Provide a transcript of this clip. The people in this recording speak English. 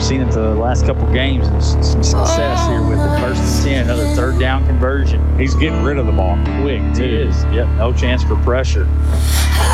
seen it the last couple games and some success here with it. 1st and 10, another third down conversion. He's getting rid of the ball quick, too. He is. Yep, no chance for pressure.